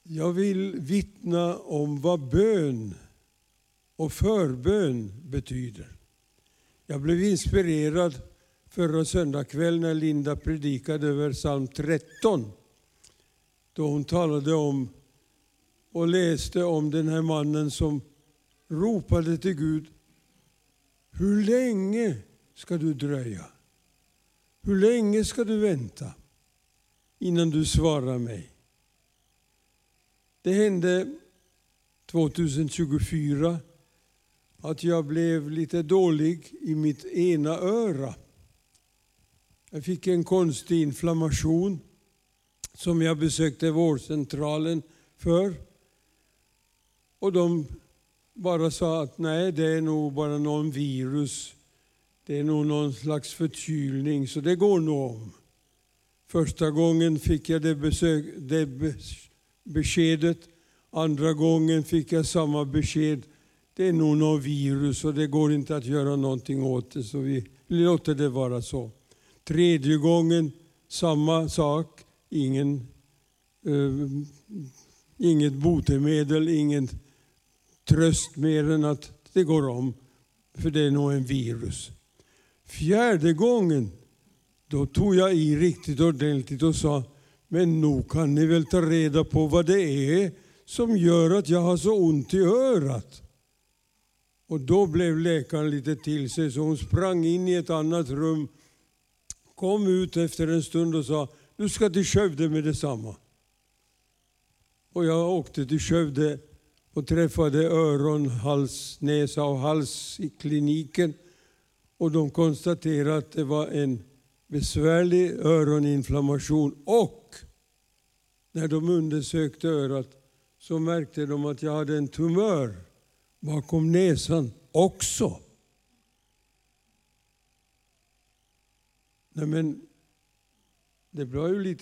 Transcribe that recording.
Jag vill vittna om vad bön och förbön betyder. Jag blev inspirerad förra söndagskväll när Linda predikade över psalm 13. Då hon talade om och läste om den här mannen som ropade till Gud: hur länge ska du dröja? Hur länge ska du vänta innan du svarar mig? Det hände 2024 att jag blev lite dålig i mitt ena öra. Jag fick en konstig inflammation som jag besökte vårdcentralen för. Och de bara sa att nej, det är nog bara någon virus. Det är nog någon slags förkylning, så det går nog om. Första gången fick jag det beskedet. Andra gången fick jag samma besked. Det är nog någon virus och det går inte att göra någonting åt det, så vi låter det vara så. Tredje gången samma sak. Inget botemedel, ingen tröst mer än att det går om. För det är nog en virus. Fjärde gången, då tog jag i riktigt ordentligt och sa: men nog kan ni väl ta reda på vad det är som gör att jag har så ont i örat. Och då blev läkaren lite till sig, så hon sprang in i ett annat rum, kom ut efter en stund och sa: du ska till Skövde med detsamma. Och jag åkte till Skövde och träffade öron, hals, näsa och hals i kliniken. Och de konstaterade att det var en besvärlig öroninflammation. Och när de undersökte örat så märkte de att jag hade en tumör bakom näsan också. Nej, men det blev ju lite